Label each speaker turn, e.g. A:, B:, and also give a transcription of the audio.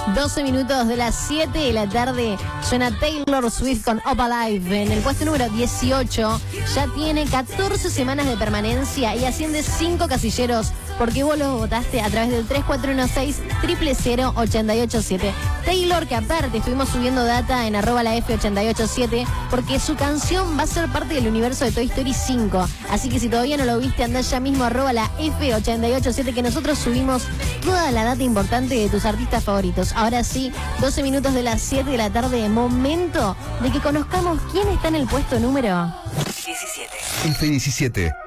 A: 12 minutos de las 7 de la tarde suena Taylor Swift con Up Alive en el puesto número 18. Ya tiene 14 semanas de permanencia y asciende 5 casilleros porque vos lo votaste a través del 3416-000-887. Taylor, que aparte estuvimos subiendo data en @la F887 porque su canción va a ser parte del universo de Toy Story 5. Así que si todavía no lo viste, andá ya mismo @la F887 que nosotros subimos toda la data importante de tus artistas favoritos. Ahora sí, 12 minutos de las 7 de la tarde, momento de que conozcamos quién está en el puesto número
B: 17.
C: F17.